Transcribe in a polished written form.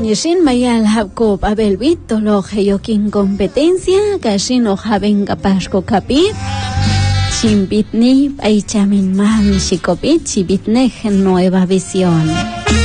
Shin Mayal Jacob Abel Vito lo Geyokin competencia, Gashin o Javen Capasco Capit, Chimbitni, Aichamin Mam Shikopit, Chibitnej nueva visión.